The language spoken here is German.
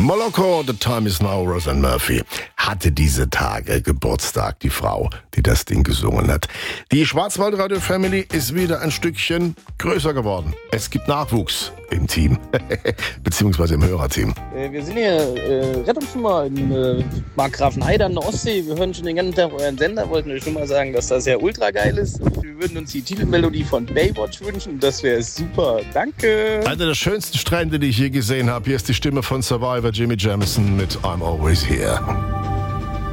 Moloko, The Time Is Now, Roseanne Murphy, hatte diese Tage Geburtstag, die Frau, die das Ding gesungen hat. Die Schwarzwaldradio Family ist wieder ein Stückchen größer geworden. Es gibt Nachwuchs im Team, beziehungsweise im Hörerteam. Wir sind hier Rettungsschwimmer in Markgrafenheide an der Ostsee. Wir hören schon den ganzen Tag euren Sender, wollten euch schon mal sagen, dass das ja ultra geil ist. Wir würden uns die Titelmelodie von Baywatch wünschen, das wäre super. Danke! Einer der schönsten Strände, die ich je gesehen habe. Hier ist die Stimme von Survivor Jimmy Jamison mit I'm Always Here.